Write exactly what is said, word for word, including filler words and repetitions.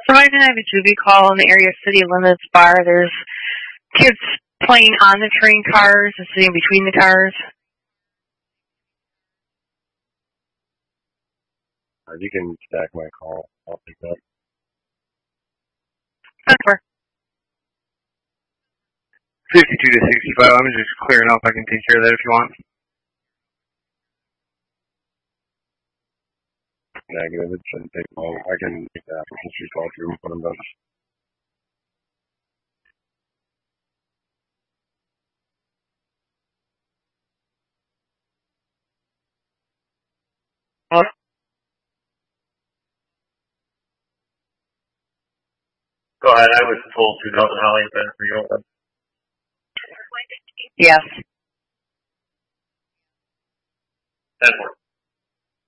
So I didn't have a juvie call in the area city limits bar. There's kids playing on the train cars and sitting between the cars. Uh, you can stack my call. I'll pick that. Over. fifty-two to sixty-five. I'm just clearing up. I can take care of that if you want. Negative. It shouldn't take long. I can take the applicant history call through and put them down. Hello? Go ahead. I was told two thousand Holly has been for you. Yes. Ten more.